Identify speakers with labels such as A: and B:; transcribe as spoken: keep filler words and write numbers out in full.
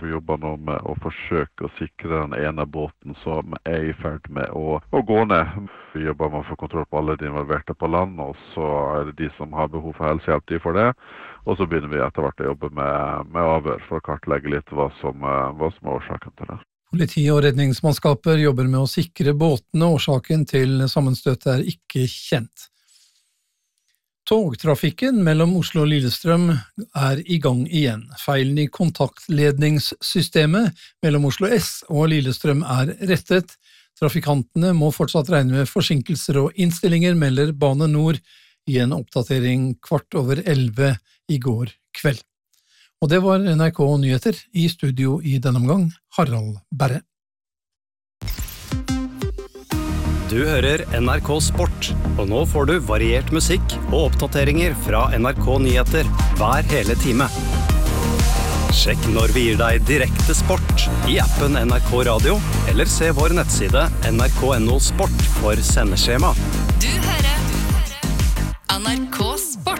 A: Vi jobber nå med å forsøke å sikre den ene båten som er i ferd med å, å gå ned. Vi jobber med å få kontroll på alle de involverte på land, og så er det de som har behov for helsehjelp, de får det. Og så begynner vi etter hvert å jobbe med, med avhør for å kartlegge litt hva som, hva som er årsaken til det.
B: Politi og redningsmannskaper jobber med å sikre båtene. Årsaken til sammenstøtet er ikke kjent. Togtrafikken mellom Oslo og Lillestrøm er i gang igjen. Feilen i kontaktledningssystemet mellom Oslo S og Lillestrøm er rettet. Trafikantene må fortsatt regne med forsinkelser og innstillinger, melder Bane Nor i en oppdatering kvart over elleve i går kveld. Og det var N R K Nyheter. I studio i denne omgang, Harald Berre.
C: Du hører N R K Sport, og nå får du variert musikk og oppdateringer fra N R K Nyheter hver hele time. Sjekk når vi gir deg direkte sport i appen N R K Radio, eller se vår nettside N R K punktum no sport for sendeskjema.
D: Du hører N R K Sport.